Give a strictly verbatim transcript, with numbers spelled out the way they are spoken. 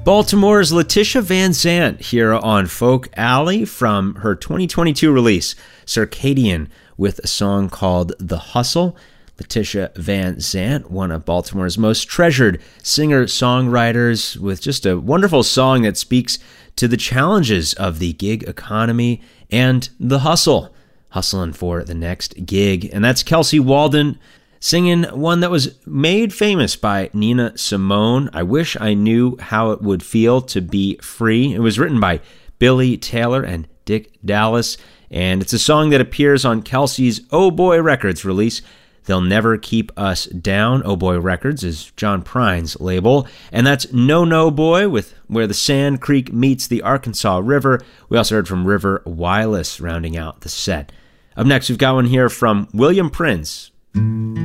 Baltimore's Letitia Van Zandt here on Folk Alley from her twenty twenty-two release, Circadian, with a song called The Hustle. Letitia Van Zandt, one of Baltimore's most treasured singer-songwriters, with just a wonderful song that speaks to the challenges of the gig economy and the hustle, hustling for the next gig. And that's Kelsey Walden singing one that was made famous by Nina Simone, I Wish I Knew How It Would Feel to Be Free. It was written by Billy Taylor and Dick Dallas, and it's a song that appears on Kelsey's Oh Boy Records release, They'll Never Keep Us Down. Oh Boy Records is John Prine's label, and that's No No Boy, with Where the Sand Creek Meets the Arkansas River. We also heard from River Wireless rounding out the set. Up next, we've got one here from William Prince.